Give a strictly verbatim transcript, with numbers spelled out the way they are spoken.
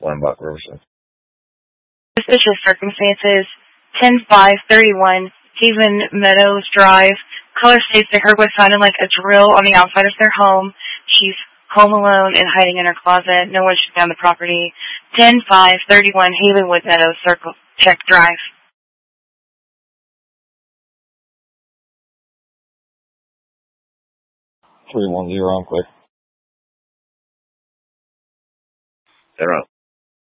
Lambach Riverside. Suspicious circumstances. ten five thirty-one Haven Meadows Drive. Caller states they heard what sounded like a drill on the outside of their home. She's home alone and hiding in her closet. No one should be on the property. ten five thirty-one Havenwood Meadows Circle Check Drive. three one zero, I'm clear. They're on.